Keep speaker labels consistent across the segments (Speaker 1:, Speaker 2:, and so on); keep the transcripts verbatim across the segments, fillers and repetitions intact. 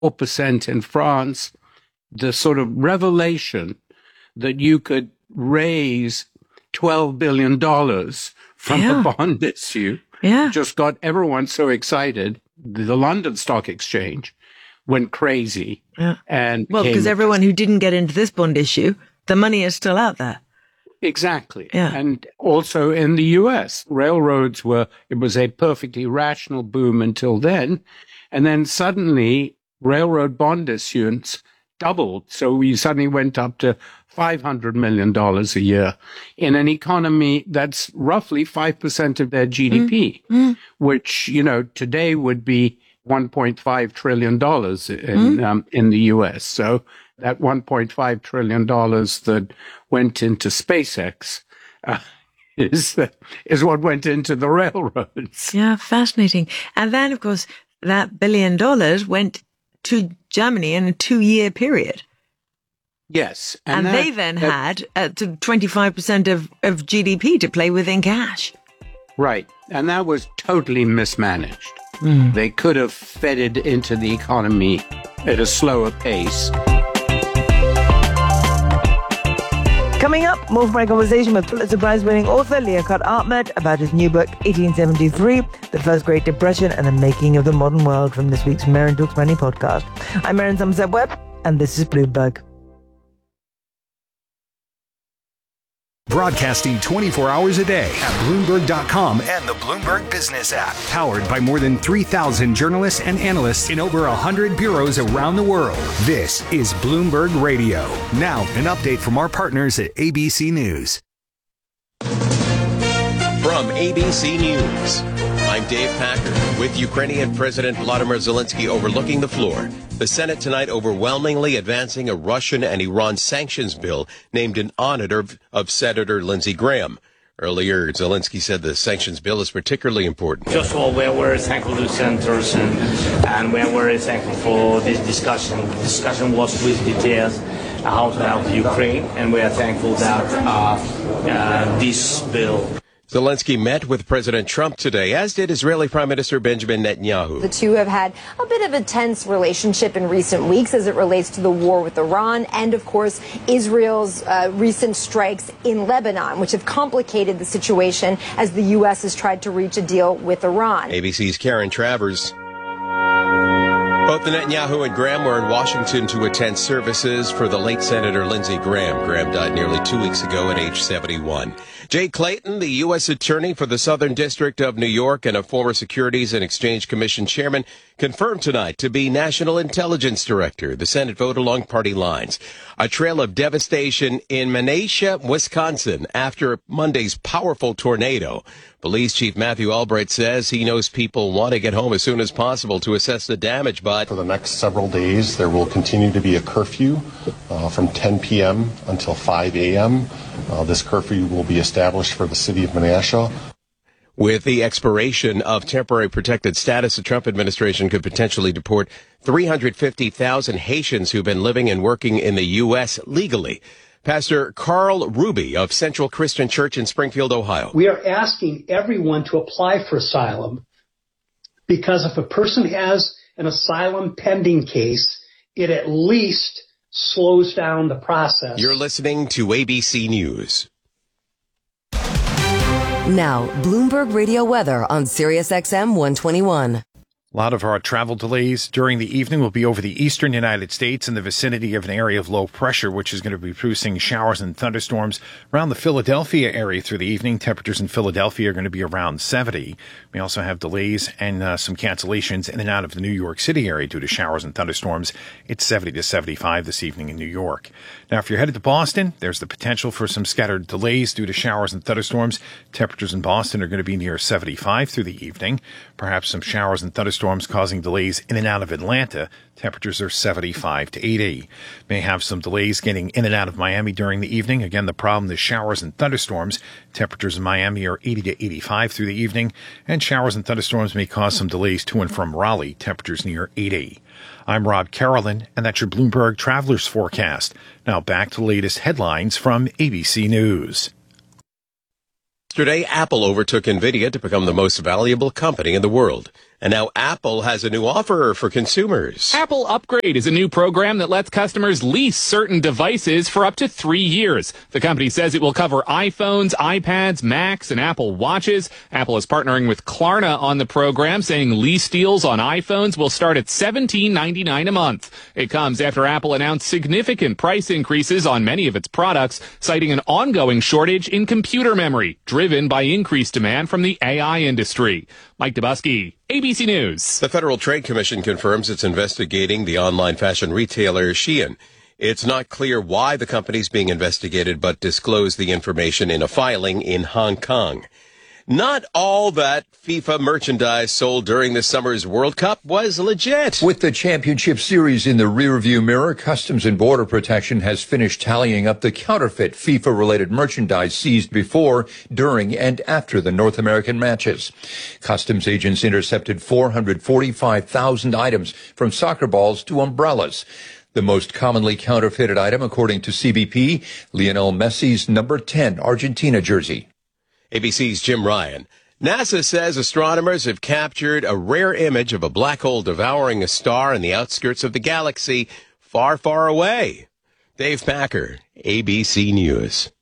Speaker 1: four percent in France. The sort of revelation that you could raise twelve billion dollars from
Speaker 2: yeah.
Speaker 1: a bond issue
Speaker 2: yeah.
Speaker 1: just got everyone so excited. The London Stock Exchange went crazy.
Speaker 2: Yeah.
Speaker 1: And
Speaker 2: well, because everyone who didn't get into this bond issue, the money is still out there.
Speaker 1: Exactly.
Speaker 2: Yeah.
Speaker 1: And also in the U S, railroads were, it was a perfectly rational boom until then. And then suddenly railroad bond issuance doubled. So we suddenly went up to five hundred million dollars a year in an economy that's roughly five percent of their G D P, mm. Mm. which, you know, today would be one point five trillion dollars in, mm. um, in the U S. So that one point five trillion dollars that went into SpaceX uh, is, is what went into the railroads.
Speaker 2: Yeah, fascinating. And then, of course, that billion dollars went to Germany in a two-year period.
Speaker 1: Yes.
Speaker 2: And, and that, they then that, had uh, to twenty-five percent of, of G D P to play with in cash.
Speaker 1: Right. And that was totally mismanaged.
Speaker 2: Mm.
Speaker 1: They could have fed it into the economy at a slower pace.
Speaker 3: Coming up, more from my conversation with Pulitzer Prize-winning author Liaquat Ahmed about his new book, eighteen seventy-three, The First Great Depression and the Making of the Modern World, from this week's Merrin Talks Money podcast. I'm Merrin Somerset-Webb, and this is Bloomberg.
Speaker 4: Broadcasting twenty-four hours a day at Bloomberg dot com and the Bloomberg Business app. Powered by more than three thousand journalists and analysts in over one hundred bureaus around the world. This is Bloomberg Radio. Now, an update from our partners at A B C News.
Speaker 5: From A B C News, I'm Dave Packer. With Ukrainian President Volodymyr Zelensky overlooking the floor, the Senate tonight overwhelmingly advancing a Russian and Iran sanctions bill named in honor of, of Senator Lindsey Graham. Earlier, Zelensky said the sanctions bill is particularly important.
Speaker 6: First of all, we are very thankful to senators, and, and we are very thankful for this discussion. The discussion was with details how to help Ukraine, and we are thankful that uh, uh, this bill.
Speaker 5: Zelensky met with President Trump today, as did Israeli Prime Minister Benjamin Netanyahu.
Speaker 7: The two have had a bit of a tense relationship in recent weeks as it relates to the war with Iran and, of course, Israel's uh, recent strikes in Lebanon, which have complicated the situation as the U S has tried to reach a deal with Iran.
Speaker 5: A B C's Karen Travers. Both Netanyahu and Graham were in Washington to attend services for the late Senator Lindsey Graham. Graham died nearly two weeks ago at age seventy-one. Jay Clayton, the U S attorney for the Southern District of New York and a former Securities and Exchange Commission chairman, confirmed tonight to be National Intelligence Director. The Senate vote along party lines. A trail of devastation in Menasha, Wisconsin, after Monday's powerful tornado. Police Chief Matthew Albright says he knows people want to get home as soon as possible to assess the damage, but
Speaker 8: for the next several days, there will continue to be a curfew uh, from ten p.m. until five a.m. Uh, this curfew will be established for the city of Menasha.
Speaker 5: With the expiration of temporary protected status, the Trump administration could potentially deport three hundred fifty thousand Haitians who've been living and working in the U S legally. Pastor Carl Ruby of Central Christian Church in Springfield, Ohio.
Speaker 9: We are asking everyone to apply for asylum because if a person has an asylum pending case, it at least slows down the process.
Speaker 5: You're listening to A B C News.
Speaker 10: Now, Bloomberg Radio weather on Sirius X M one twenty-one.
Speaker 11: A lot of our travel delays during the evening will be over the eastern United States in the vicinity of an area of low pressure, which is going to be producing showers and thunderstorms around the Philadelphia area through the evening. Temperatures in Philadelphia are going to be around seventy. We also have delays and uh, some cancellations in and out of the New York City area due to showers and thunderstorms. It's seventy to seventy-five this evening in New York. Now, if you're headed to Boston, there's the potential for some scattered delays due to showers and thunderstorms. Temperatures in Boston are going to be near seventy-five through the evening. Perhaps some showers and thunderstorms Storms causing delays in and out of Atlanta. Temperatures are seventy-five to eighty. May have some delays getting in and out of Miami during the evening. Again, the problem is showers and thunderstorms. Temperatures in Miami are eighty to eighty-five through the evening, and showers and thunderstorms may cause some delays to and from Raleigh. Temperatures near eighty. I'm Rob Carolyn, and that's your Bloomberg Travelers Forecast. Now back to the latest headlines from A B C News.
Speaker 5: Yesterday, Apple overtook NVIDIA to become the most valuable company in the world. And now Apple has a new offer for consumers.
Speaker 12: Apple Upgrade is a new program that lets customers lease certain devices for up to three years. The company says it will cover iPhones, iPads, Macs, and Apple Watches. Apple is partnering with Klarna on the program, saying lease deals on iPhones will start at seventeen ninety-nine a month. It comes after Apple announced significant price increases on many of its products, citing an ongoing shortage in computer memory, driven by increased demand from the A I industry. Mike Dubusky, A B C News.
Speaker 5: The Federal Trade Commission confirms it's investigating the online fashion retailer Shein. It's not clear why the company's being investigated, but disclosed the information in a filing in Hong Kong. Not all that FIFA merchandise sold during this summer's World Cup was legit.
Speaker 13: With the championship series in the rearview mirror, Customs and Border Protection has finished tallying up the counterfeit FIFA-related merchandise seized before, during, and after the North American matches. Customs agents intercepted four hundred forty-five thousand items, from soccer balls to umbrellas. The most commonly counterfeited item, according to C B P, Lionel Messi's number ten Argentina jersey.
Speaker 5: A B C's Jim Ryan. NASA says astronomers have captured a rare image of a black hole devouring a star in the outskirts of the galaxy far, far away. Dave Packer, A B C News.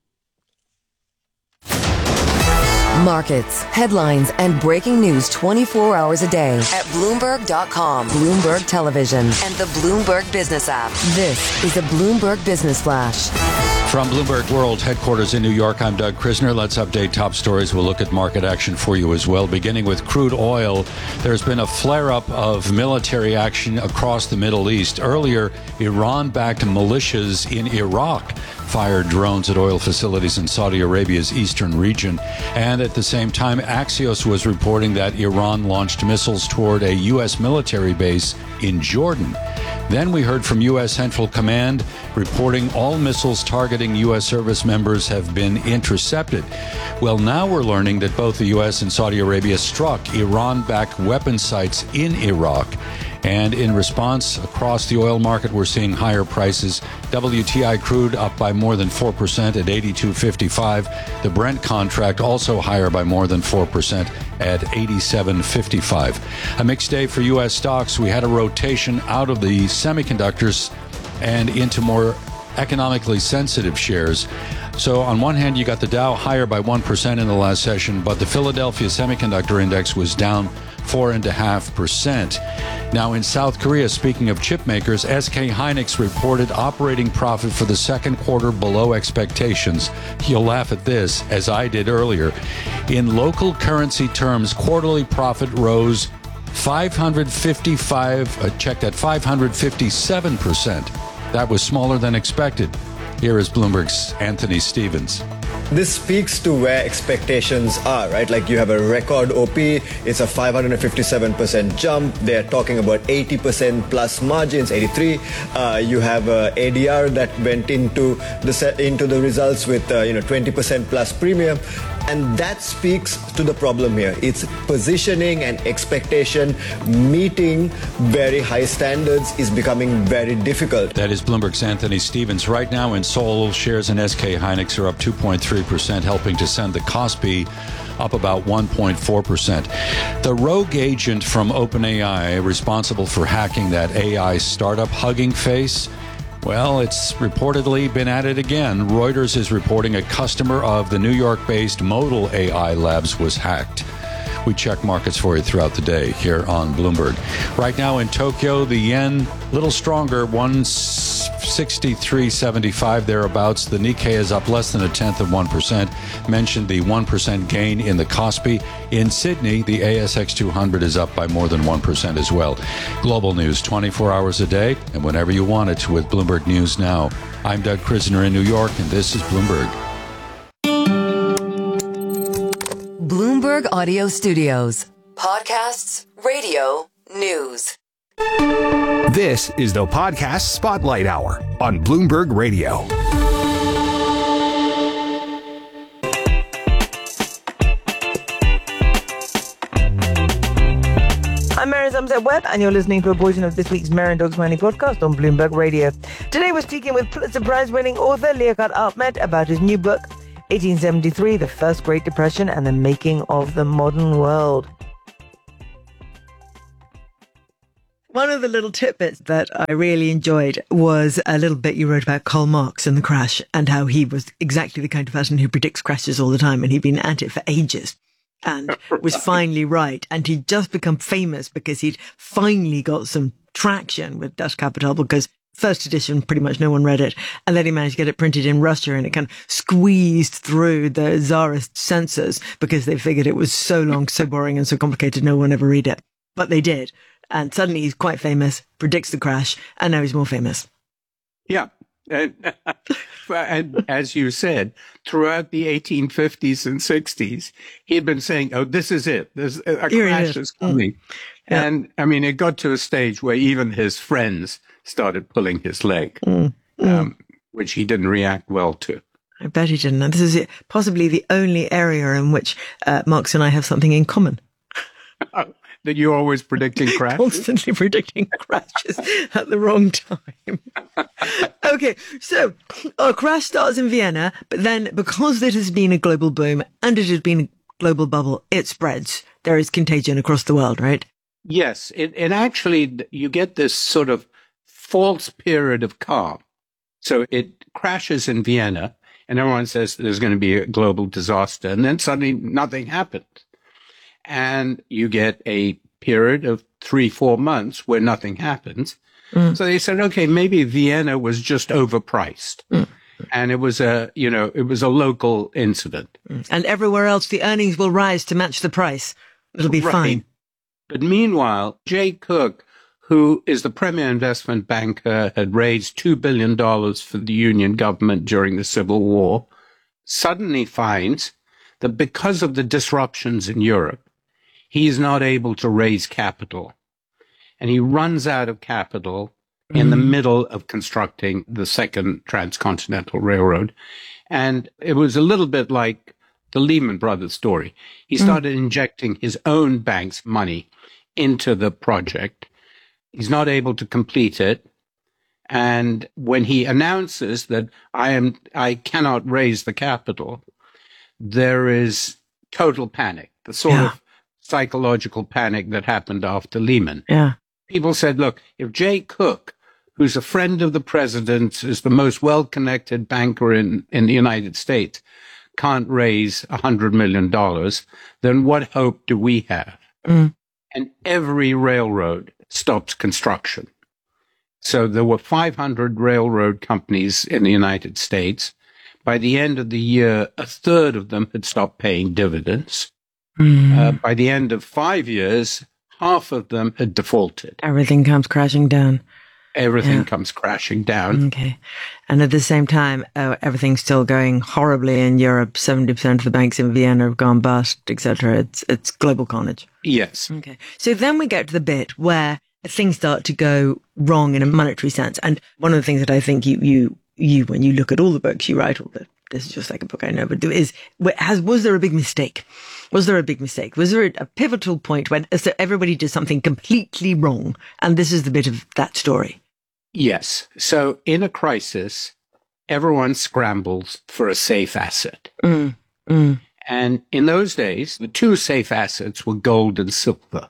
Speaker 10: Markets, headlines, and breaking news twenty-four hours a day at Bloomberg dot com, Bloomberg Television, and the Bloomberg Business app. This is a Bloomberg Business Flash.
Speaker 14: From Bloomberg World Headquarters in New York, I'm Doug Krisner. Let's update top stories. We'll look at market action for you as well. Beginning with crude oil, there's been a flare-up of military action across the Middle East. Earlier, Iran-backed militias in Iraq fired drones at oil facilities in Saudi Arabia's eastern region. And at the same time, Axios was reporting that Iran launched missiles toward a U S military base in Jordan. Then we heard from U S Central Command reporting all missiles targeting U S service members have been intercepted. Well, now we're learning that both the U S and Saudi Arabia struck Iran-backed weapon sites in Iraq. And in response, across the oil market, we're seeing higher prices. W T I crude up by more than four percent at eighty-two fifty-five. The Brent contract also higher by more than four percent at eighty-seven fifty-five. A mixed day for U S stocks. We had a rotation out of the semiconductors and into more economically sensitive shares. So on one hand, you got the Dow higher by one percent in the last session, but the Philadelphia Semiconductor Index was down four point five percent. Now in South Korea, speaking of chip makers, S K Hynix reported operating profit for the second quarter below expectations. You'll laugh at this, as I did earlier. In local currency terms, quarterly profit rose five hundred fifty-five, uh, checked at five hundred fifty-seven percent. That was smaller than expected. Here is Bloomberg's Anthony Stevens.
Speaker 15: This speaks to where expectations are, right? Like you have a record O P, it's a five hundred fifty-seven percent jump. They're talking about eighty percent plus margins, eighty-three. Uh, you have a A D R that went into the set, into the results with uh, you know twenty percent plus premium. And that speaks to the problem here. It's positioning and expectation. Meeting very high standards is becoming very difficult.
Speaker 14: That is Bloomberg's Anthony Stevens. Right now in Seoul, shares in S K Hynix are up two point three percent, helping to send the Kospi up about one point four percent. The rogue agent from OpenAI, responsible for hacking that A I startup Hugging Face, well, it's reportedly been at it again. Reuters is reporting a customer of the New York-based Modal A I Labs was hacked. We check markets for you throughout the day here on Bloomberg. Right now in Tokyo, the yen a little stronger, one sixty-three seventy-five thereabouts. The Nikkei is up less than a tenth of one percent. Mentioned the one percent gain in the Kospi. In Sydney, the A S X two hundred is up by more than one percent as well. Global news twenty-four hours a day and whenever you want it with Bloomberg News Now. I'm Doug Krisner in New York, and this is Bloomberg.
Speaker 10: Bloomberg Audio Studios. Podcasts, radio, news.
Speaker 4: This is the Podcast Spotlight Hour on Bloomberg Radio.
Speaker 3: I'm Mary Zumzet Webb, and you're listening to a portion of this week's Mary and Doug's Money podcast on Bloomberg Radio. Today we're speaking with Pulitzer Prize-winning author Liaquat Ahmed about his new book, eighteen seventy-three, The First Great Depression and the Making of the Modern World.
Speaker 2: One of the little tidbits that I really enjoyed was a little bit you wrote about Karl Marx and the crash and how he was exactly the kind of person who predicts crashes all the time, and he'd been at it for ages and was finally right. And he'd just become famous because he'd finally got some traction with Das Kapital, because first edition, pretty much no one read it. And then he managed to get it printed in Russia, and it kind of squeezed through the Tsarist censors because they figured it was so long, so boring and so complicated, no one ever read it. But they did. And suddenly he's quite famous, predicts the crash, and now he's more famous.
Speaker 1: Yeah. And, and as you said, throughout the eighteen fifties and sixties, he had been saying, oh, this is it. There's a
Speaker 2: Here
Speaker 1: crash
Speaker 2: is.
Speaker 1: is coming.
Speaker 2: Mm. Yeah.
Speaker 1: And I mean, it got to a stage where even his friends started pulling his leg,
Speaker 2: Mm. Mm.
Speaker 1: um, which he didn't react well to.
Speaker 2: I bet he didn't. And this is possibly the only area in which uh, Marx and I have something in common.
Speaker 1: That you're always predicting crashes?
Speaker 2: Constantly predicting crashes at the wrong time. Okay, so our crash starts in Vienna, but then because it has been a global boom and it has been a global bubble, it spreads. There is contagion across the world, right?
Speaker 1: Yes. It, it actually, you get this sort of false period of calm. So it crashes in Vienna, and everyone says there's going to be a global disaster, and then suddenly nothing happens. And you get a period of three, four months where nothing happens. Mm. So they said, okay, maybe Vienna was just overpriced. Mm. And it was a, you know, it was a local incident.
Speaker 2: And everywhere else, the earnings will rise to match the price. It'll be
Speaker 1: right.
Speaker 2: fine.
Speaker 1: But meanwhile, Jay Cook, who is the premier investment banker, had raised two billion dollars for the Union government during the Civil War, suddenly finds that because of the disruptions in Europe, he's not able to raise capital. And he runs out of capital mm. in the middle of constructing the second transcontinental railroad. And it was a little bit like the Lehman Brothers story. He started mm. injecting his own bank's money into the project. He's not able to complete it. And when he announces that I am, I cannot raise the capital, there is total panic, the sort yeah. of psychological panic that happened after Lehman.
Speaker 2: Yeah.
Speaker 1: People said, look, if Jay Cook, who's a friend of the president, is the most well-connected banker in, in the United States, can't raise one hundred million dollars, then what hope do we have? Mm. And every railroad stopped construction. So there were five hundred railroad companies in the United States. By the end of the year, a third of them had stopped paying dividends. Mm. Uh, by the end of five years, half of them had defaulted.
Speaker 2: Everything comes crashing down.
Speaker 1: Everything
Speaker 2: yeah.
Speaker 1: comes crashing down.
Speaker 2: Okay. And at the same time, uh, everything's still going horribly in Europe. seventy percent of the banks in Vienna have gone bust, et cetera. It's, it's global carnage.
Speaker 1: Yes.
Speaker 2: Okay. So then we get to the bit where things start to go wrong in a monetary sense. And one of the things that I think you, you, you, when you look at all the books you write, all the, this is just like a book I know, but is, has, was there a big mistake? Was there a big mistake? Was there a, a pivotal point when so everybody did something completely wrong? And this is the bit of that story.
Speaker 1: Yes. So in a crisis, everyone scrambles for a safe asset.
Speaker 2: Mm, mm.
Speaker 1: And in those days, the two safe assets were gold and silver.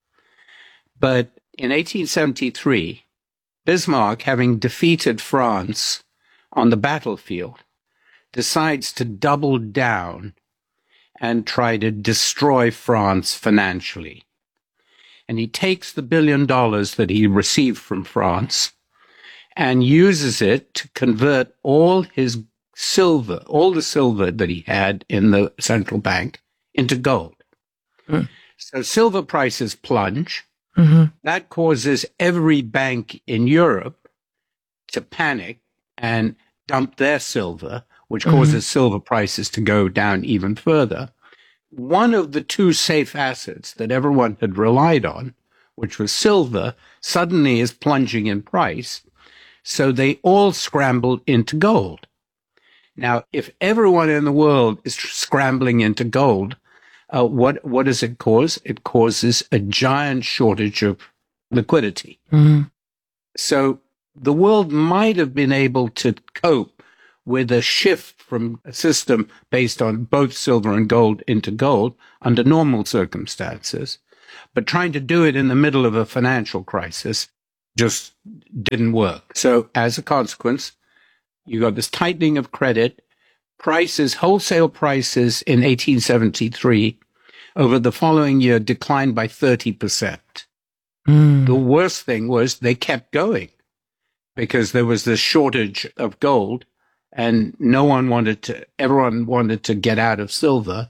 Speaker 1: But in eighteen seventy-three, Bismarck, having defeated France on the battlefield, decides to double down and try to destroy France financially. And he takes the billion dollars that he received from France and uses it to convert all his silver, all the silver that he had in the central bank, into gold. Mm. So silver prices plunge. Mm-hmm. That causes every bank in Europe to panic and dump their silver, which causes mm-hmm. silver prices to go down even further. One of the two safe assets that everyone had relied on, which was silver, suddenly is plunging in price. So they all scrambled into gold. Now, if everyone in the world is scrambling into gold, uh, what, what does it cause? It causes a giant shortage of liquidity. Mm-hmm. So the world might have been able to cope with a shift from a system based on both silver and gold into gold under normal circumstances. but trying to do it in the middle of a financial crisis just didn't work. So as a consequence, you got this tightening of credit. Prices, wholesale prices in eighteen seventy-three over the following year declined by thirty percent.
Speaker 2: Mm.
Speaker 1: The worst thing was they kept going because there was this shortage of gold and no one wanted to, everyone wanted to get out of silver.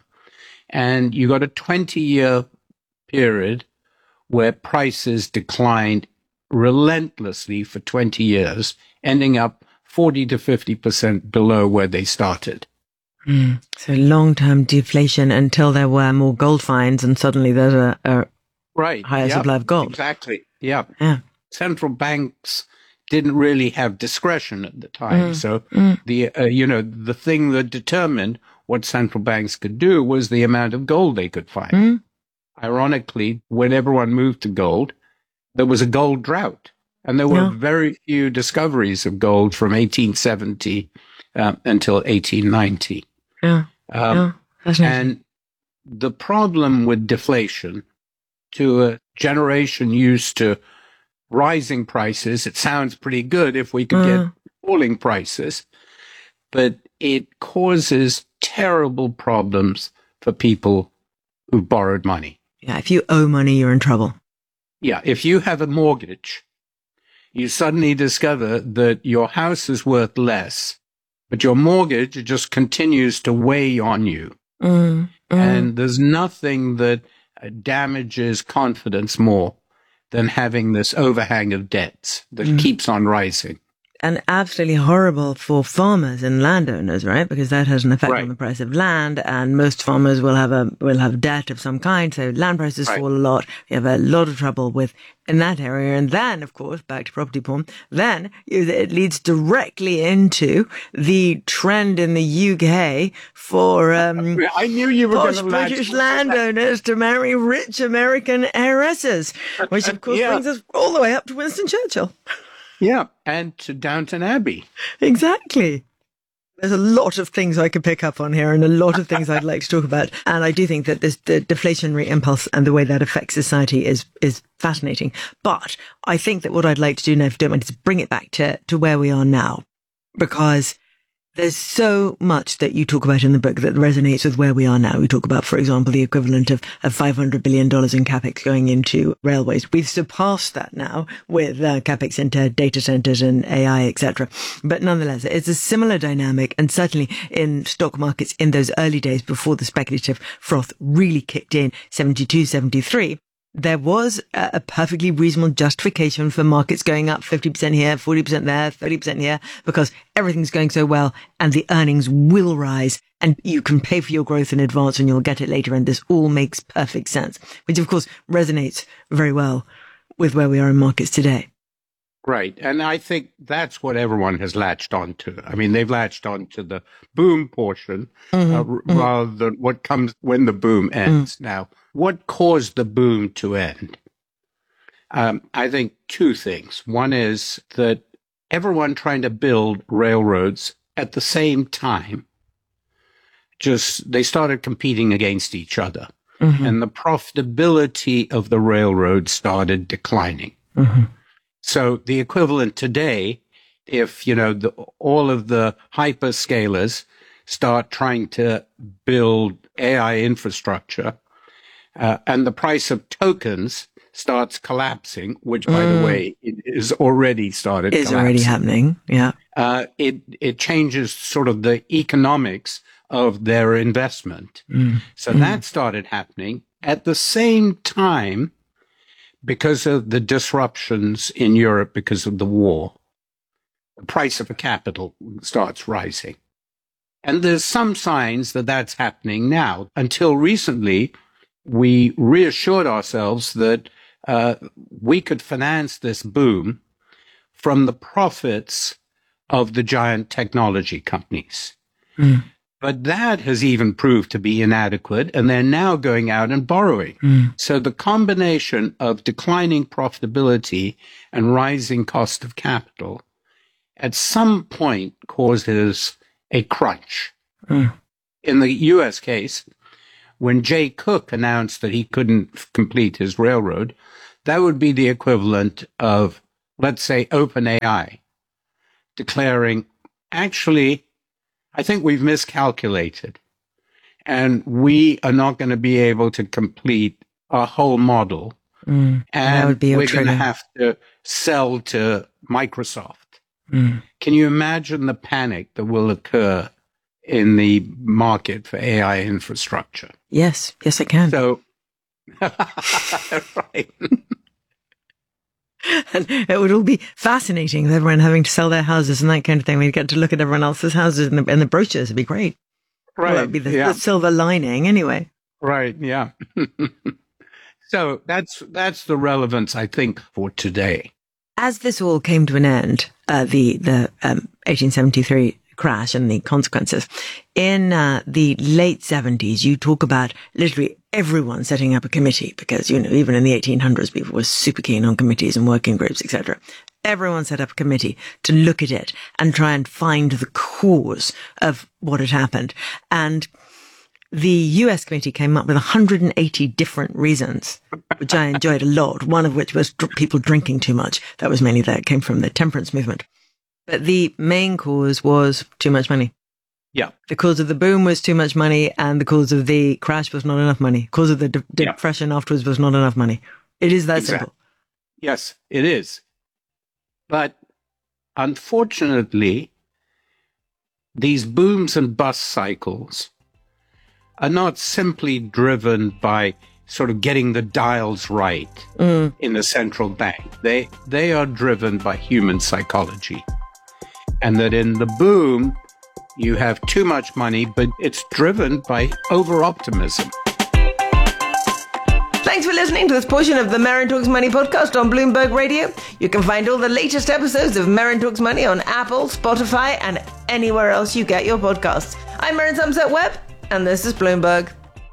Speaker 1: And you got a twenty year period where prices declined relentlessly for twenty years, ending up forty to fifty percent below where they started.
Speaker 2: Mm. So long-term deflation until there were more gold finds and suddenly there's a, a
Speaker 1: right.
Speaker 2: higher
Speaker 1: Yep.
Speaker 2: supply of gold.
Speaker 1: Exactly. Yeah.
Speaker 2: Yeah.
Speaker 1: Central banks didn't really have discretion at the time.
Speaker 2: Mm.
Speaker 1: So
Speaker 2: Mm.
Speaker 1: the, uh, you know, the thing that determined what central banks could do was the amount of gold they could find.
Speaker 2: Mm.
Speaker 1: Ironically, when everyone moved to gold, there was a gold drought. And there were
Speaker 2: Yeah.
Speaker 1: very few discoveries of gold from eighteen seventy uh, until eighteen ninety.
Speaker 2: Yeah.
Speaker 1: Um,
Speaker 2: yeah. Fascinating.
Speaker 1: and the problem with deflation, to a generation used to rising prices, it sounds pretty good if we could
Speaker 2: Mm.
Speaker 1: get falling prices, but it causes terrible problems for people who borrowed money.
Speaker 2: Yeah. If you owe money, you're in trouble.
Speaker 1: Yeah, if you have a mortgage, you suddenly discover that your house is worth less, but your mortgage just continues to weigh on you.
Speaker 2: Mm. Mm.
Speaker 1: And there's nothing that uh, damages confidence more than having this overhang of debts that
Speaker 2: Mm.
Speaker 1: keeps on rising.
Speaker 2: And absolutely horrible for farmers and landowners, right? Because that has an effect
Speaker 1: Right.
Speaker 2: on the price of land, and most farmers will have a will have debt of some kind. So land prices
Speaker 1: Right.
Speaker 2: fall a lot. You have a lot of trouble with in that area, and then, of course, back to property porn. Then it leads directly into the trend in the U K for um,
Speaker 1: I knew you were
Speaker 2: posh
Speaker 1: going to latch
Speaker 2: British
Speaker 1: onto
Speaker 2: landowners to marry rich American heiresses, which of course
Speaker 1: Yeah.
Speaker 2: brings us all the way up to Winston Churchill.
Speaker 1: Yeah, and to Downton Abbey.
Speaker 2: Exactly. There's a lot of things I could pick up on here and a lot of things I'd like to talk about. And I do think that this the deflationary impulse and the way that affects society is is fascinating. But I think that what I'd like to do now, if you don't mind, is bring it back to, to where we are now. Because there's so much that you talk about in the book that resonates with where we are now. We talk about, for example, the equivalent of, of five hundred billion dollars in capex going into railways. We've surpassed that now with uh, capex into data centers and A I, et cetera. But nonetheless, it's a similar dynamic. And certainly in stock markets in those early days before the speculative froth really kicked in, seventy-two, seventy-three, there was a, a perfectly reasonable justification for markets going up fifty percent here, forty percent there, thirty percent here, because everything's going so well and the earnings will rise and you can pay for your growth in advance and you'll get it later. And this all makes perfect sense, which of course resonates very well with where we are in markets today.
Speaker 1: Right. And I think that's what everyone has latched onto. I mean, they've latched onto the boom portion
Speaker 2: Mm-hmm.
Speaker 1: uh, r-
Speaker 2: mm-hmm.
Speaker 1: rather than what comes when the boom ends. Mm. Now, what caused the boom to end? Um, I think two things. One is that everyone trying to build railroads at the same time, just they started competing against each other. Mm-hmm. And the profitability of the railroad started declining.
Speaker 2: Mm-hmm.
Speaker 1: So the equivalent today, if, you know, the, all of the hyperscalers start trying to build A I infrastructure, uh, and the price of tokens starts collapsing, which, by
Speaker 2: Mm.
Speaker 1: the way, it is already started
Speaker 2: Is
Speaker 1: collapsing.
Speaker 2: already happening. Yeah.
Speaker 1: Uh, it, it changes sort of the economics of their investment.
Speaker 2: Mm.
Speaker 1: So
Speaker 2: Mm.
Speaker 1: that started happening at the same time. Because of the disruptions in Europe, because of the war, the price of a capital starts rising. And there's some signs that that's happening now. Until recently, we reassured ourselves that uh, we could finance this boom from the profits of the giant technology companies.
Speaker 2: Mm.
Speaker 1: But that has even proved to be inadequate, and they're now going out and borrowing.
Speaker 2: Mm.
Speaker 1: So the combination of declining profitability and rising cost of capital at some point causes a crunch.
Speaker 2: Mm.
Speaker 1: In the U S case, when Jay Cook announced that he couldn't complete his railroad, that would be the equivalent of, let's say, OpenAI declaring, actually, I think we've miscalculated, and we are not going to be able to complete our whole model,
Speaker 2: Mm,
Speaker 1: and
Speaker 2: that would be
Speaker 1: we're going to
Speaker 2: trigger.
Speaker 1: have to sell to Microsoft.
Speaker 2: Mm.
Speaker 1: Can you imagine the panic that will occur in the market for A I infrastructure?
Speaker 2: Yes, yes, I can.
Speaker 1: So, right.
Speaker 2: And it would all be fascinating with everyone having to sell their houses and that kind of thing. We'd get to look at everyone else's houses and the, and the brochures. It'd be great.
Speaker 1: Right.
Speaker 2: Well, that'd be the,
Speaker 1: yeah.
Speaker 2: the silver lining anyway.
Speaker 1: Right. Yeah. So that's that's the relevance, I think, for today.
Speaker 2: As this all came to an end, uh, the the um, eighteen seventy-three crash and the consequences, in uh, the late seventies, you talk about literally everyone setting up a committee because, you know, even in the eighteen hundreds, people were super keen on committees and working groups, et cetera. Everyone set up a committee to look at it and try and find the cause of what had happened. And the U S committee came up with one hundred eighty different reasons, which I enjoyed a lot, one of which was dr- people drinking too much. That was mainly that it came from the temperance movement. But the main cause was too much money.
Speaker 1: Yeah.
Speaker 2: The cause of the boom was too much money, and the cause of the crash was not enough money. The cause of the de-
Speaker 1: Yeah.
Speaker 2: depression afterwards was not enough money. It is that
Speaker 1: Exactly.
Speaker 2: simple.
Speaker 1: Yes, it is. But unfortunately, these booms and bust cycles are not simply driven by sort of getting the dials right
Speaker 2: Mm.
Speaker 1: in the central bank. They they are driven by human psychology. And that in the boom, you have too much money, but it's driven by over-optimism.
Speaker 3: Thanks for listening to this portion of the Marin Talks Money podcast on Bloomberg Radio. You can find all the latest episodes of Marin Talks Money on Apple, Spotify, and anywhere else you get your podcasts. I'm Marin Somerset Webb, and this is Bloomberg.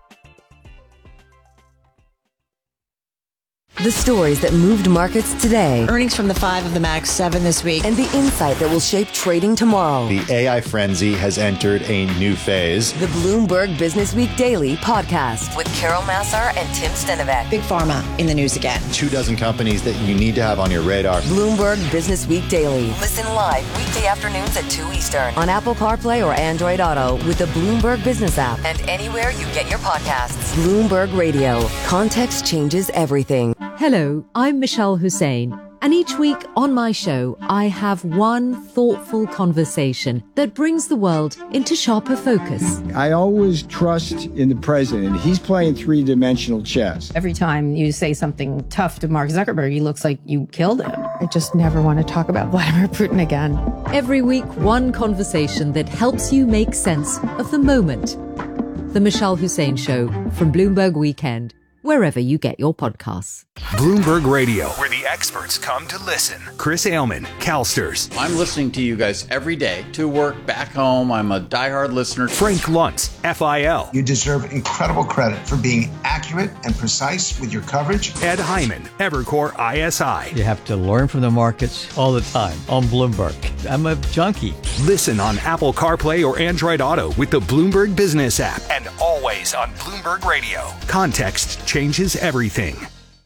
Speaker 10: The stories that moved markets today.
Speaker 16: Earnings from the five of the Max seven this week.
Speaker 10: And the insight that will shape trading tomorrow.
Speaker 17: The A I frenzy has entered a new phase.
Speaker 10: The Bloomberg Business Week Daily podcast with Carol Massar and Tim Stenovec.
Speaker 16: Big Pharma in the news again.
Speaker 17: Two dozen companies that you need to have on your radar.
Speaker 10: Bloomberg Business Week Daily. Listen live weekday afternoons at two Eastern on Apple CarPlay or Android Auto with the Bloomberg Business app and anywhere you get your podcasts. Bloomberg Radio. Context changes everything.
Speaker 18: Hello, I'm Michelle Hussein, and each week on my show, I have one thoughtful conversation that brings the world into sharper focus.
Speaker 19: I always trust in the president. He's playing three-dimensional chess.
Speaker 20: Every time you say something tough to Mark Zuckerberg, he looks like you killed him. I just never want to talk about Vladimir Putin again.
Speaker 18: Every week, one conversation that helps you make sense of the moment. The Michelle Hussein Show from Bloomberg Weekend, wherever you get your podcasts.
Speaker 4: Bloomberg Radio, where the experts come to listen. Chris Ailman, CalSTRS.
Speaker 21: I'm listening to you guys every day to work back home. I'm a diehard listener.
Speaker 4: Frank Luntz, F I L.
Speaker 22: You deserve incredible credit for being accurate and precise with your coverage.
Speaker 4: Ed Hyman, Evercore I S I.
Speaker 23: You have to learn from the markets all the time on Bloomberg. I'm a junkie.
Speaker 4: Listen on Apple CarPlay or Android Auto with the Bloomberg Business app and always on Bloomberg Radio. Context changes everything.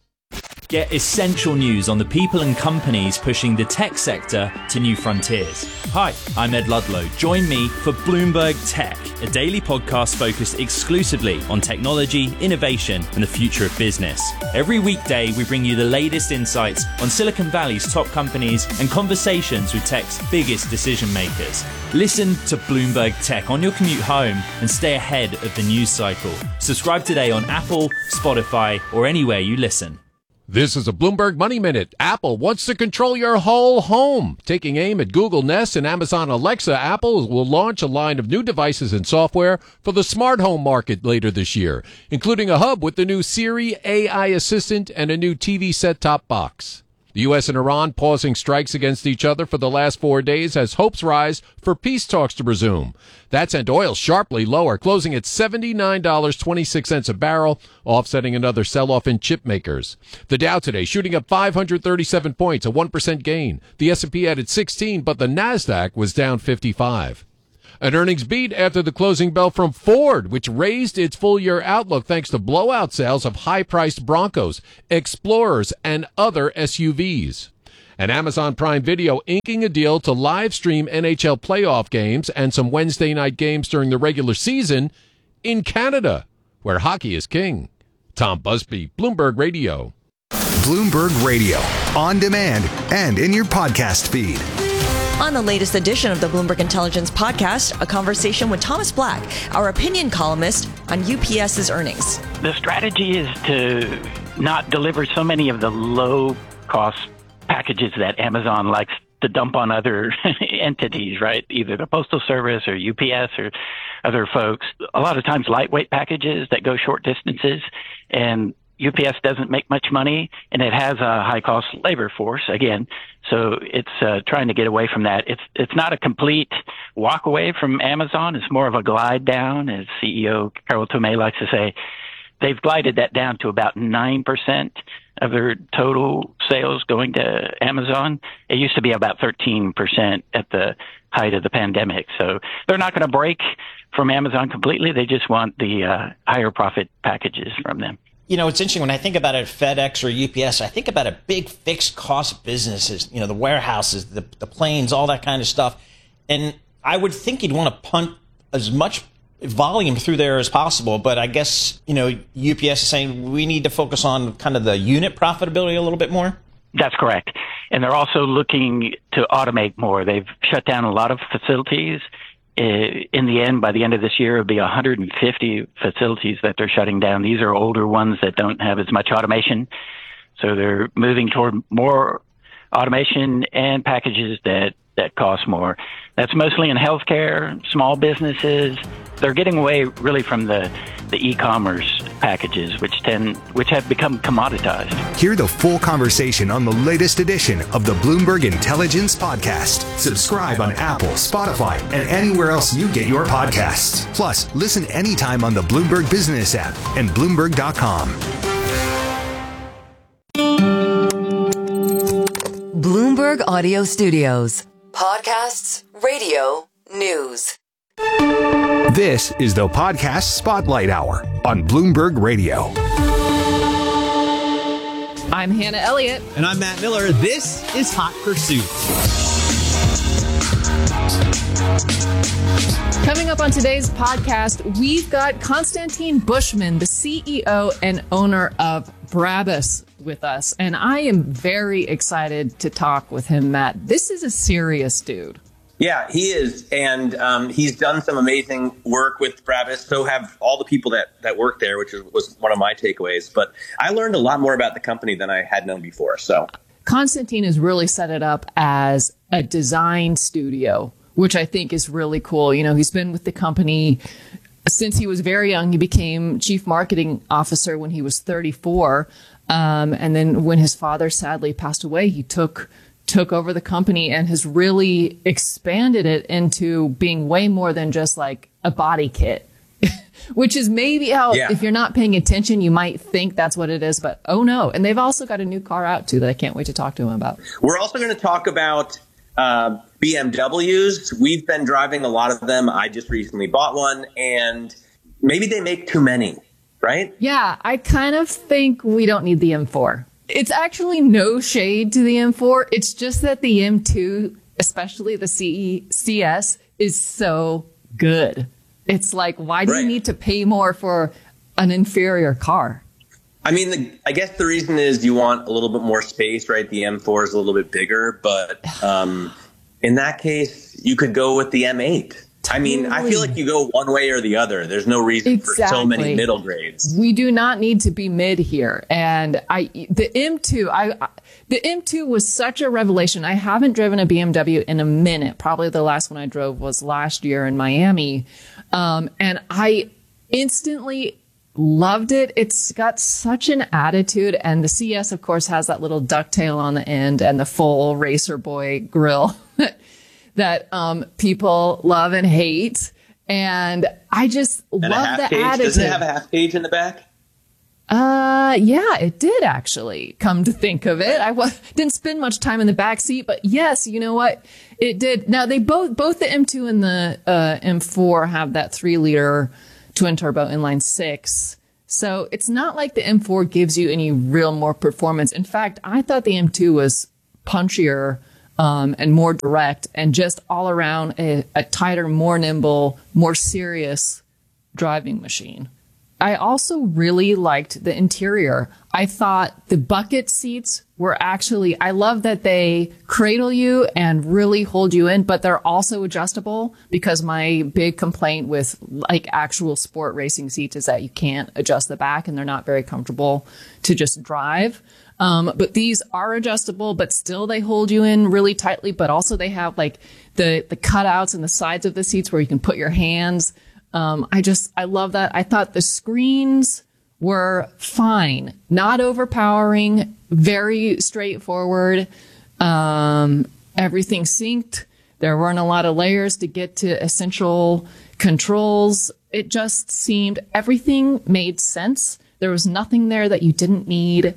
Speaker 24: Get essential news on the people and companies pushing the tech sector to new frontiers. Hi, I'm Ed Ludlow. Join me for Bloomberg Tech, a daily podcast focused exclusively on technology, innovation, and the future of business. Every weekday, we bring you the latest insights on Silicon Valley's top companies and conversations with tech's biggest decision makers. Listen to Bloomberg Tech on your commute home and stay ahead of the news cycle. Subscribe today on Apple, Spotify, or anywhere you listen.
Speaker 25: This is a Bloomberg Money Minute. Apple wants to control your whole home. Taking aim at Google Nest and Amazon Alexa, Apple will launch a line of new devices and software for the smart home market later this year, including a hub with the new Siri A I assistant and a new T V set-top box. The U S and Iran pausing strikes against each other for the last four days as hopes rise for peace talks to resume. That sent oil sharply lower, closing at seventy-nine dollars and twenty-six cents a barrel, offsetting another sell-off in chip makers. The Dow today shooting up five hundred thirty-seven points, a one percent gain. The S and P added sixteen, but the Nasdaq was down fifty-five. An earnings beat after the closing bell from Ford, which raised its full-year outlook thanks to blowout sales of high-priced Broncos, Explorers, and other S U Vs. And Amazon Prime Video inking a deal to live stream N H L playoff games and some Wednesday night games during the regular season in Canada, where hockey is king. Tom Busby, Bloomberg Radio.
Speaker 4: Bloomberg Radio, on demand and in your podcast feed.
Speaker 6: On the latest edition of the Bloomberg Intelligence podcast, a conversation with Thomas Black, our opinion columnist on U P S's earnings.
Speaker 7: The strategy is to not deliver so many of the low-cost packages that Amazon likes to dump on other entities, right? Either the Postal Service or U P S or other folks. A lot of times lightweight packages that go short distances, and U P S doesn't make much money, and it has a high-cost labor force, again. So it's uh, trying to get away from that. It's it's not a complete walk away from Amazon. It's more of a glide down, as C E O Carol Tomé likes to say. They've glided that down to about nine percent of their total sales going to Amazon. It used to be about thirteen percent at the height of the pandemic. So they're not going to break from Amazon completely. They just want the uh, higher profit packages from them.
Speaker 8: You know, it's interesting when I think about it, FedEx or U P S, I think about a big fixed cost businesses, you know, the warehouses, the, the planes, all that kind of stuff. And I would think you'd want to punt as much volume through there as possible. But I guess, you know, U P S is saying we need to focus on kind of the unit profitability a little bit more.
Speaker 7: That's correct. And they're also looking to automate more. They've shut down a lot of facilities. In the end, by the end of this year, it'll be one hundred fifty facilities that they're shutting down. These are older ones that don't have as much automation. So they're moving toward more automation and packages that, that cost more. That's mostly in healthcare, small businesses. They're getting away really from the, the e-commerce packages, which tend which have become commoditized.
Speaker 4: Hear the full conversation on the latest edition of the Bloomberg Intelligence Podcast. Subscribe on Apple, Spotify, and anywhere else you get your podcasts. Plus, listen anytime on the Bloomberg Business app and Bloomberg dot com.
Speaker 10: Bloomberg Audio Studios. Podcasts, radio, news.
Speaker 4: This is the Podcast Spotlight Hour on Bloomberg Radio.
Speaker 9: I'm Hannah Elliott.
Speaker 11: And I'm Matt Miller. This is Hot Pursuit.
Speaker 9: Coming up on today's podcast, we've got Konstantin Bushman, the C E O and owner of Brabus, with us. And I am very excited to talk with him, Matt. This is a serious dude.
Speaker 26: Yeah, he is. And um, he's done some amazing work with Brabus. So have all the people that, that work there, which was one of my takeaways. But I learned a lot more about the company than I had known before. So
Speaker 9: Konstantin has really set it up as a design studio, which I think is really cool. You know, he's been with the company since he was very young. He became chief marketing officer when he was thirty-four. Um, and then when his father sadly passed away, he took took over the company and has really expanded it into being way more than just like a body kit, which is maybe how, yeah. if you're not paying attention, you might think that's what it is, but oh no. And they've also got a new car out too that I can't wait to talk to him about.
Speaker 26: We're also going to talk about uh, B M Ws. We've been driving a lot of them. I just recently bought one, and maybe they make too many, right?
Speaker 9: Yeah, I kind of think we don't need the M four. It's actually no shade to the M four. It's just that the M two, especially the C E C S, is so good. It's like, why do right. you need to pay more for an inferior car?
Speaker 26: I mean, the, I guess the reason is you want a little bit more space, right? The M four is a little bit bigger, but um, in that case, you could go with the M eight. I mean, I feel like you go one way or the other. There's no reason exactly. for so many middle grades.
Speaker 9: We do not need to be mid here. And I, the M two, I, the M two was such a revelation. I haven't driven a B M W in a minute. Probably the last one I drove was last year in Miami. Um, and I instantly loved it. It's got such an attitude. And the C S, of course, has that little ducktail on the end and the full Racer Boy grill that um, people love and hate. And I just
Speaker 26: and
Speaker 9: love the
Speaker 26: page.
Speaker 9: attitude.
Speaker 26: Does it have a half page in the back?
Speaker 9: Uh, yeah, it did actually, come to think of it. I w- didn't spend much time in the back seat, but yes, you know what? It did. Now they both, both the M two and the, uh, M four have that three liter twin turbo inline six. So it's not like the M four gives you any real more performance. In fact, I thought the M two was punchier, um, and more direct and just all around a, a tighter, more nimble, more serious driving machine. I also really liked the interior. I thought the bucket seats were actually, I love that they cradle you and really hold you in, but they're also adjustable, because my big complaint with like actual sport racing seats is that you can't adjust the back and they're not very comfortable to just drive. Um, but these are adjustable, but still they hold you in really tightly, but also they have like the, the cutouts in the sides of the seats where you can put your hands. Um, I just, I love that. I thought the screens were fine, not overpowering, very straightforward. Um, everything synced. There weren't a lot of layers to get to essential controls. It just seemed everything made sense. There was nothing there that you didn't need.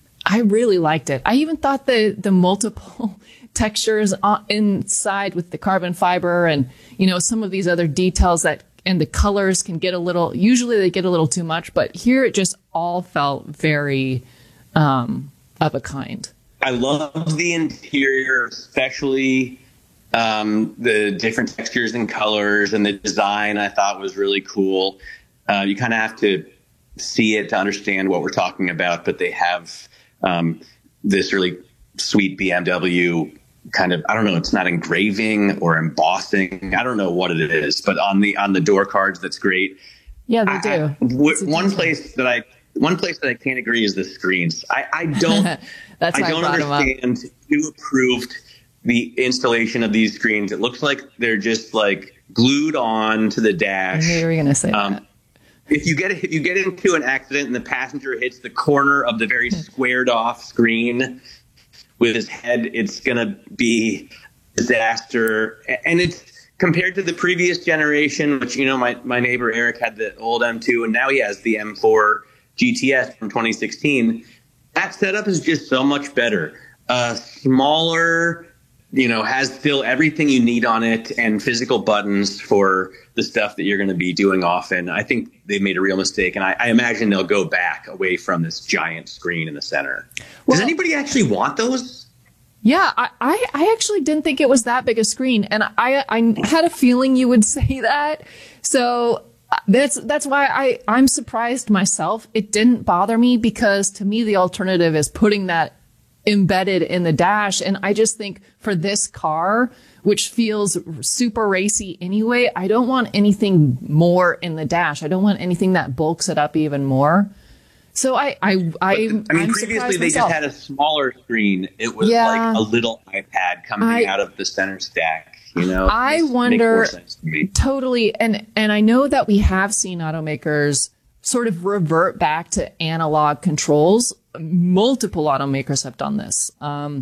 Speaker 9: I really liked it. I even thought the, the multiple textures on, inside with the carbon fiber and, you know, some of these other details that, and the colors can get a little, usually they get a little too much, but here it just all felt very, um, of a kind.
Speaker 26: I love the interior, especially, um, the different textures and colors, and the design I thought was really cool. Uh, you kind of have to see it to understand what we're talking about, but they have, um, this really sweet B M W kind of, I don't know, it's not engraving or embossing. I don't know what it is, but on the, on the door cards, that's great.
Speaker 9: Yeah, they do.
Speaker 26: I, w- one place that I, one place that I can't agree is the screens. I, I don't,
Speaker 9: that's
Speaker 26: I
Speaker 9: why
Speaker 26: don't
Speaker 9: I
Speaker 26: understand who approved the installation of these screens. It looks like they're just like glued on to the dash.
Speaker 9: I knew you were going to say
Speaker 26: um,
Speaker 9: that.
Speaker 26: If you get if you get into an accident and the passenger hits the corner of the very squared off screen with his head, it's going to be a disaster. And it's compared to the previous generation, which, you know, my, my neighbor Eric had the old M two and now he has the M four G T S from twenty sixteen. That setup is just so much better. Uh, smaller, you know, has still everything you need on it and physical buttons for the stuff that you're going to be doing often. I think they made a real mistake, and I, I imagine they'll go back away from this giant screen in the center.
Speaker 9: Well,
Speaker 26: does anybody actually want those?
Speaker 9: Yeah, I, I, I actually didn't think it was that big a screen, and I, I had a feeling you would say that. So that's that's why I, I'm surprised myself. It didn't bother me, because to me the alternative is putting that embedded in the dash. And I just think for this car, which feels super racy anyway, I don't want anything more in the dash. I don't want anything that bulks it up even more. So I, I, I,
Speaker 26: but, I mean,
Speaker 9: I'm
Speaker 26: previously they
Speaker 9: myself.
Speaker 26: just had a smaller screen. It was
Speaker 9: Yeah.
Speaker 26: like a little iPad coming
Speaker 9: I-
Speaker 26: out of the center stack. You know,
Speaker 9: I
Speaker 26: This makes
Speaker 9: wonder
Speaker 26: more sense to me.
Speaker 9: totally. And, and I know that we have seen automakers sort of revert back to analog controls. Multiple automakers have done this. Um,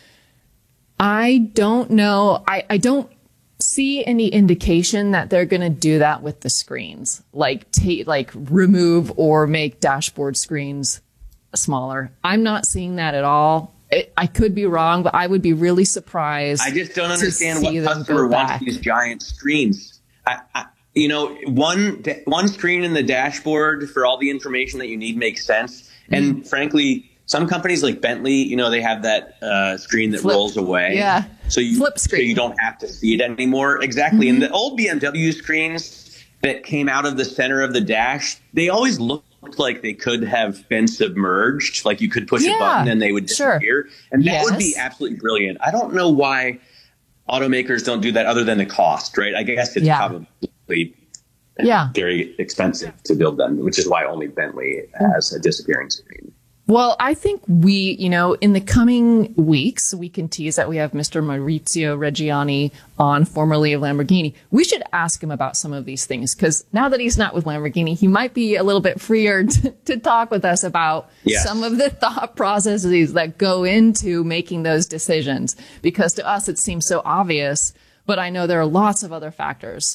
Speaker 9: I don't know. I, I don't see any indication that they're going to do that with the screens, like take, like remove or make dashboard screens smaller. I'm not seeing that at all. It, I could be wrong, but I would be really surprised.
Speaker 26: I just don't
Speaker 9: to
Speaker 26: understand
Speaker 9: see
Speaker 26: what
Speaker 9: them
Speaker 26: customer
Speaker 9: go
Speaker 26: wants
Speaker 9: back.
Speaker 26: these giant screens. I, I, you know, one da- one screen in the dashboard for all the information that you need makes sense. And
Speaker 9: Mm.
Speaker 26: frankly, some companies like Bentley, you know, they have that uh, screen that
Speaker 9: Flip.
Speaker 26: rolls away.
Speaker 9: Yeah.
Speaker 26: So you
Speaker 9: Flip screen.
Speaker 26: so you don't have to see it anymore. Exactly.
Speaker 9: Mm-hmm.
Speaker 26: And the old B M W screens that came out of the center of the dash, they always looked like they could have been submerged. Like you could push
Speaker 9: Yeah,
Speaker 26: a button and they would
Speaker 9: sure.
Speaker 26: disappear. And that would be
Speaker 9: Yes.
Speaker 26: absolutely brilliant. I don't know why automakers don't do that other than the cost, right? I guess it's
Speaker 9: Yeah.
Speaker 26: probably
Speaker 9: Yeah.
Speaker 26: very expensive to build them, which is why only Bentley has a disappearing screen.
Speaker 9: Well, I think we, you know, in the coming weeks, we can tease that we have Mister Maurizio Reggiani on, formerly of Lamborghini. We should ask him about some of these things, because now that he's not with Lamborghini, he might be a little bit freer to, to talk with us about
Speaker 26: Yes.
Speaker 9: some of the thought processes that go into making those decisions. Because to us, it seems so obvious, but I know there are lots of other factors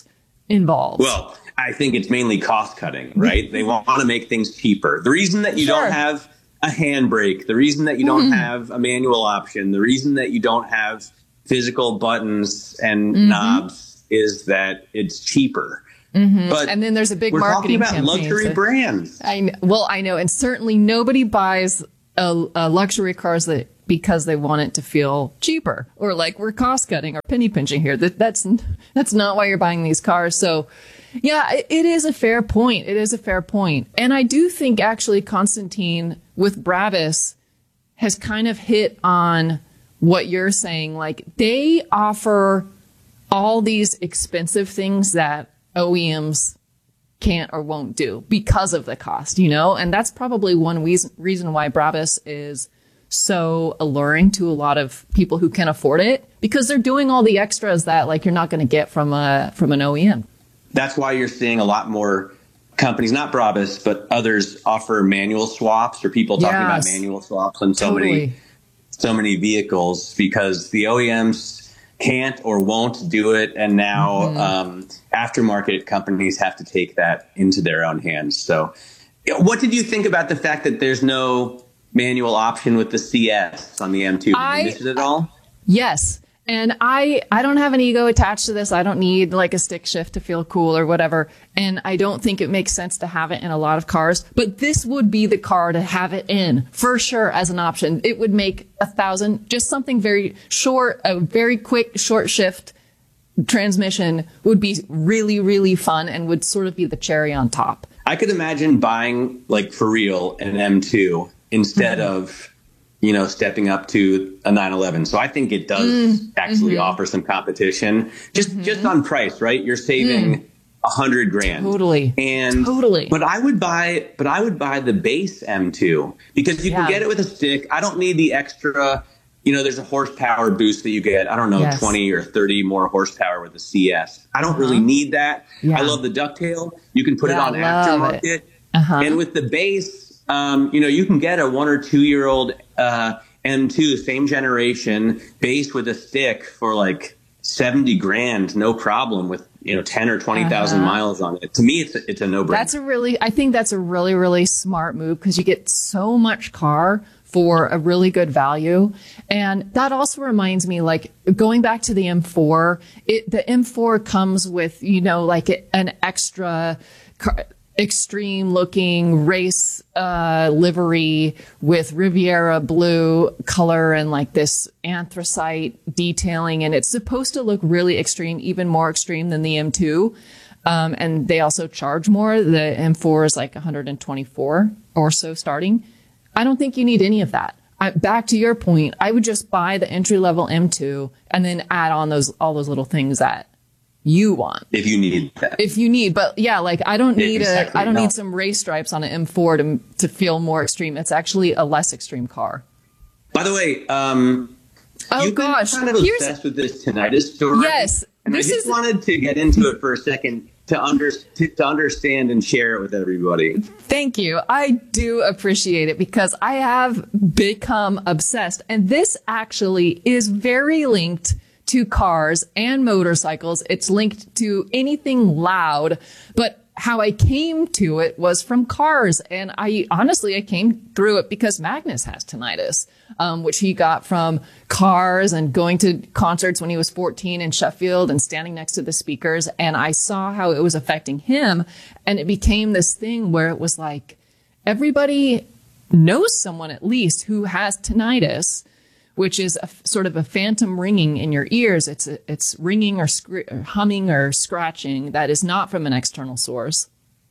Speaker 9: involved?
Speaker 26: Well, I think it's mainly cost cutting, right? They want to make things cheaper. The reason that you
Speaker 9: Sure.
Speaker 26: don't have a handbrake, the reason that you don't
Speaker 9: Mhm.
Speaker 26: have a manual option, the reason that you don't have physical buttons and
Speaker 9: Mhm.
Speaker 26: knobs is that it's cheaper.
Speaker 9: Mhm.
Speaker 26: But
Speaker 9: and then there's a big
Speaker 26: we're
Speaker 9: marketing
Speaker 26: talking about
Speaker 9: campaign
Speaker 26: luxury
Speaker 9: to-
Speaker 26: brands.
Speaker 9: I know, well, I know, and certainly nobody buys a, a luxury cars that because they want it to feel cheaper or like we're cost cutting or penny pinching here. That that's that's not why you're buying these cars. So, yeah, it, it is a fair point. It is a fair point, and I do think actually Constantine with Brabus has kind of hit on what you're saying. Like they offer all these expensive things that O E Ms can't or won't do because of the cost, you know? And that's probably one reason, reason why Brabus is so alluring to a lot of people who can afford it, because they're doing all the extras that like you're not going to get from a from an O E M.
Speaker 26: That's why you're seeing a lot more companies, not Brabus, but others offer manual swaps or people talking about
Speaker 9: Yes.
Speaker 26: manual swaps on so
Speaker 9: Totally.
Speaker 26: many so many vehicles because the O E Ms can't or won't do it. And now
Speaker 9: Mhm.
Speaker 26: um, aftermarket companies have to take that into their own hands. So what did you think about the fact that there's no manual option with the C S on the M two? Did
Speaker 9: I-
Speaker 26: you miss it at all?
Speaker 9: Yes. And I, I don't have an ego attached to this. I don't need like a stick shift to feel cool or whatever. And I don't think it makes sense to have it in a lot of cars, but this would be the car to have it in for sure as an option. It would make a thousand, just something very short, a very quick short shift transmission would be really, really fun and would sort of be the cherry on top.
Speaker 26: I could imagine buying, like for real, an M two instead
Speaker 9: Mm-hmm.
Speaker 26: of, you know, stepping up to a nine eleven. So I think it does
Speaker 9: Mm,
Speaker 26: actually
Speaker 9: mhm.
Speaker 26: offer some competition, just just on price, right? You're saving a hundred grand,
Speaker 9: Mm. Totally,
Speaker 26: and
Speaker 9: totally.
Speaker 26: But I would buy, but I would buy the base M two because you
Speaker 9: Yeah.
Speaker 26: can get it with a stick. I don't need the extra. You know, there's a horsepower boost that you get. I don't know,
Speaker 9: Yes.
Speaker 26: twenty or thirty more horsepower with the C S. I don't
Speaker 9: Uh-huh.
Speaker 26: really need that.
Speaker 9: Yeah.
Speaker 26: I love the ducktail. You can put
Speaker 9: Yeah,
Speaker 26: it on
Speaker 9: I love it.
Speaker 26: aftermarket.
Speaker 9: Uh-huh.
Speaker 26: And with the base, um, you know, you can get a one or two year old uh, M two, same generation, base with a stick for like seventy grand, no problem with, you know, ten or twenty thousand
Speaker 9: Uh-huh.
Speaker 26: miles on it. To me, it's a, it's a no brainer.
Speaker 9: That's a really, I think that's a really, really smart move because you get so much car for a really good value. And that also reminds me, like going back to the M four, it, the M four comes with, you know, like an extra car, extreme looking race uh, livery with Riviera blue color and like this anthracite detailing. And it's supposed to look really extreme, even more extreme than the M two. Um, and they also charge more. The M four is like one hundred twenty-four or so starting. I don't think you need any of that. I, back to your point, I would just buy the entry level M two and then add on those all those little things that you want.
Speaker 26: If you need that.
Speaker 9: If you need, but yeah, like I don't need
Speaker 26: Exactly,
Speaker 9: a I don't
Speaker 26: no.
Speaker 9: need some race stripes on an M four to to feel more extreme. It's actually a less extreme car.
Speaker 26: By the way, um,
Speaker 9: Oh
Speaker 26: you've been
Speaker 9: gosh,
Speaker 26: kind of
Speaker 9: here's
Speaker 26: obsessed with this tinnitus story.
Speaker 9: Yes,
Speaker 26: and
Speaker 9: this
Speaker 26: I just
Speaker 9: is-
Speaker 26: wanted to get into it for a second to under to, to understand and share it with everybody.
Speaker 9: Thank you. I do appreciate it because I have become obsessed. And this actually is very linked to cars and motorcycles. It's linked to anything loud, but how I came to it was from cars. And I honestly, I came through it because Magnus has tinnitus, um, which he got from cars and going to concerts when he was fourteen in Sheffield and standing next to the speakers. And I saw how it was affecting him. And it became this thing where it was like, everybody knows someone at least who has tinnitus, which is a, sort of a phantom ringing in your ears. It's a, it's ringing or, scr- or humming or scratching that is not from an external source.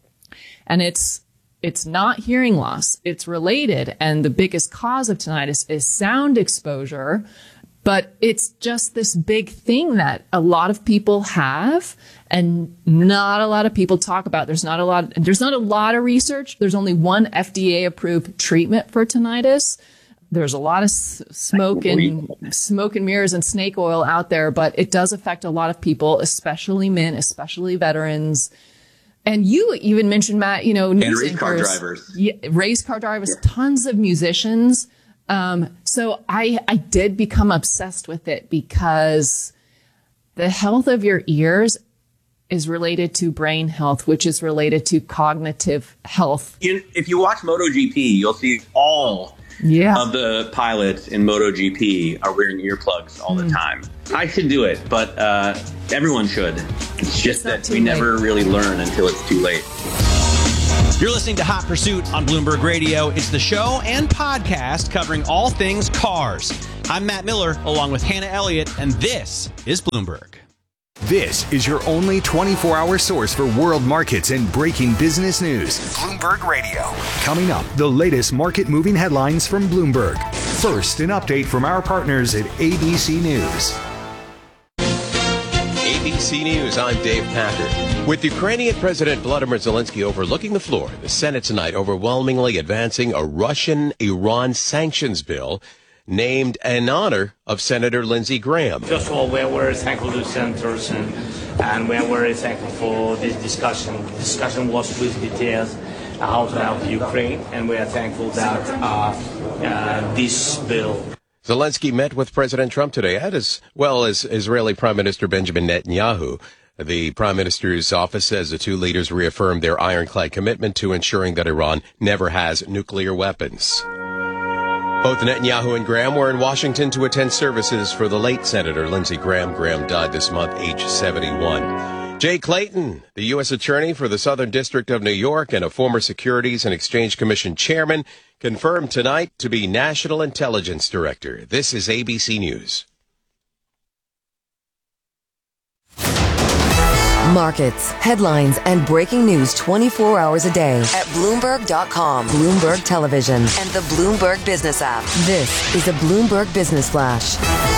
Speaker 9: And it's it's not hearing loss. It's related. And the biggest cause of tinnitus is sound exposure. But it's just this big thing that a lot of people have and not a lot of people talk about. There's not a lot, there's not a lot of research. There's only one F D A approved treatment for tinnitus. There's a lot of s- smoke and smoke and mirrors and snake oil out there, but it does affect a lot of people, especially men, especially veterans. And you even mentioned, Matt, you know, news
Speaker 26: race car
Speaker 9: anchors.
Speaker 26: drivers.
Speaker 9: Yeah, race car drivers, tons of musicians. Um, so I, I did become obsessed with it because the health of your ears is related to brain health, which is related to cognitive health.
Speaker 26: In, if you watch MotoGP, you'll see all
Speaker 9: yeah.
Speaker 26: of the pilots in MotoGP are wearing earplugs all mm. the time. I should do it, but uh, everyone should. It's just it's that we late. never really learn until it's too late.
Speaker 11: You're listening to Hot Pursuit on Bloomberg Radio. It's the show and podcast covering all things cars. I'm Matt Miller, along with Hannah Elliott, and this is Bloomberg.
Speaker 4: This is your only twenty-four hour source for world markets and breaking business news. Bloomberg Radio. Coming up, the latest market-moving headlines from Bloomberg. First, an update from our partners at A B C News.
Speaker 2: A B C News, I'm Dave Packer. With Ukrainian President Vladimir Zelensky overlooking the floor, the Senate tonight overwhelmingly advancing a Russian-Iran sanctions bill named in honor of Senator Lindsey Graham.
Speaker 5: First of all, we're very thankful to senators, and, and we're very thankful for this discussion. The discussion was with details how to help Ukraine, and we are thankful that uh, uh, this bill.
Speaker 2: Zelensky met with President Trump today, as well as Israeli Prime Minister Benjamin Netanyahu. The Prime Minister's office says the two leaders reaffirmed their ironclad commitment to ensuring that Iran never has nuclear weapons. Both Netanyahu and Graham were in Washington to attend services for the late Senator Lindsey Graham. Graham died this month, age seventy-one. Jay Clayton, the U S Attorney for the Southern District of New York and a former Securities and Exchange Commission chairman, confirmed tonight to be National Intelligence Director. This is A B C News.
Speaker 10: Markets, headlines, and breaking news twenty-four hours a day at Bloomberg dot com, Bloomberg Television, and the Bloomberg Business app. This is a Bloomberg Business Flash.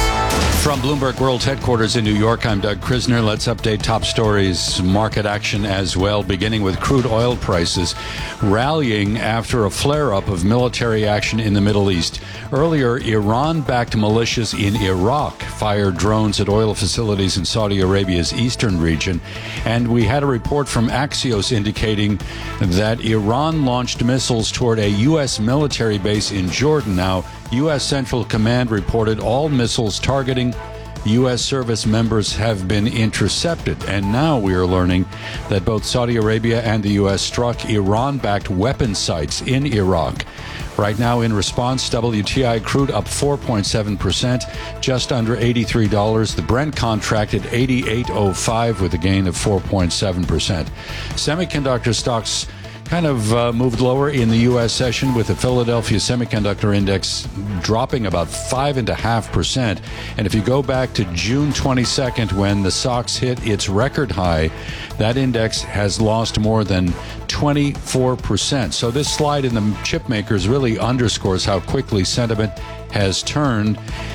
Speaker 12: From Bloomberg World Headquarters in New York, I'm Doug Krisner. Let's update top stories, market action as well, beginning with crude oil prices rallying after a flare-up of military action in the Middle East. Earlier, Iran-backed militias in Iraq fired drones at oil facilities in Saudi Arabia's eastern region. And we had a report from Axios indicating that Iran launched missiles toward a U S military base in Jordan. Now, U S Central Command reported all missiles targeting U S service members have been intercepted. And now we are learning that both Saudi Arabia and the U S struck Iran-backed weapon sites in Iraq. Right now, in response, W T I crude up four point seven percent, just under eighty-three dollars. The Brent contracted eighty-eight oh five with a gain of four point seven percent. Semiconductor stocks kind of uh, moved lower in the U S session, with the Philadelphia Semiconductor Index dropping about five point five percent. And if you go back to June twenty-second, when the S O X hit its record high, that index has lost more than twenty-four percent. So this slide in the chip makers really underscores how quickly sentiment has turned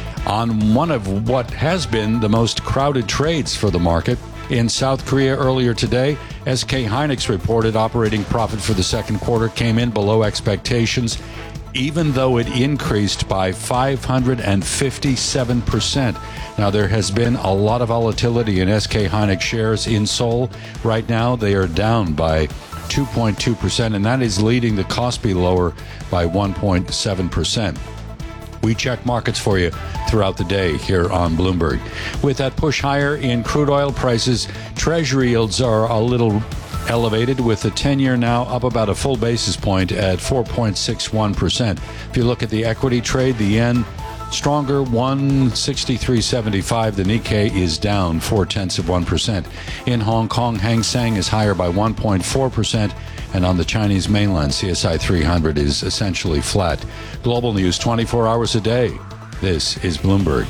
Speaker 12: on one of what has been the most crowded trades for the market. In South Korea earlier today, S K Hynix reported operating profit for the second quarter came in below expectations, even though it increased by five hundred fifty-seven percent. Now, there has been a lot of volatility in S K Hynix shares in Seoul. Right now, they are down by two point two percent, and that is leading the Kospi lower by one point seven percent. We check markets for you throughout the day here on Bloomberg. With that push higher in crude oil prices, Treasury yields are a little elevated, with the ten-year now up about a full basis point at four point six one percent. If you look at the equity trade, the yen stronger, one sixty-three seventy-five. The Nikkei is down four-tenths of one percent. In Hong Kong, Hang Seng is higher by one point four percent. And on the Chinese mainland, C S I three hundred is essentially flat. Global news twenty-four hours a day. This is Bloomberg.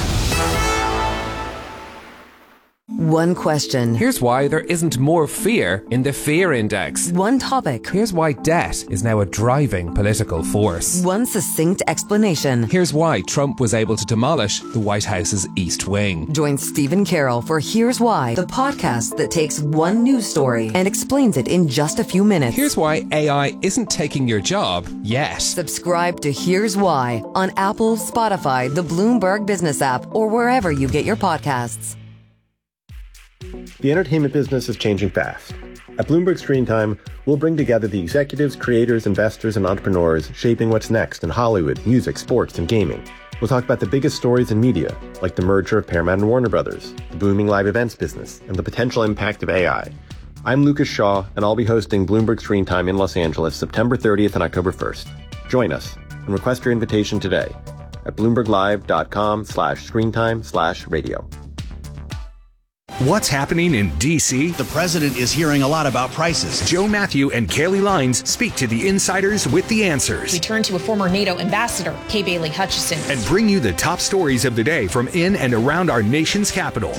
Speaker 10: One question.
Speaker 13: Here's why there isn't more fear in the fear index.
Speaker 10: One topic.
Speaker 13: Here's why debt is now a driving political force.
Speaker 10: One succinct explanation.
Speaker 13: Here's why Trump was able to demolish the White House's East Wing.
Speaker 10: Join Stephen Carroll for Here's Why, the podcast that takes one news story and explains it in just a few minutes.
Speaker 13: Here's why A I isn't taking your job yet.
Speaker 10: Subscribe to Here's Why on Apple, Spotify, the Bloomberg Business app, or wherever you get your podcasts.
Speaker 14: The entertainment business is changing fast. At Bloomberg Screen Time, we'll bring together the executives, creators, investors, and entrepreneurs shaping what's next in Hollywood, music, sports, and gaming. We'll talk about the biggest stories in media, like the merger of Paramount and Warner Brothers, the booming live events business, and the potential impact of A I. I'm Lucas Shaw, and I'll be hosting Bloomberg Screen Time in Los Angeles September thirtieth and October first. Join us and request your invitation today at bloomberglive.com slash screentime slash radio.
Speaker 4: What's happening in D C?
Speaker 1: The president is hearing a lot about prices.
Speaker 4: Joe Matthew and Kaylee Lines speak to the insiders with the answers.
Speaker 3: We turn to a former NATO ambassador, Kay Bailey Hutchison,
Speaker 4: and bring you the top stories of the day from in and around our nation's capital.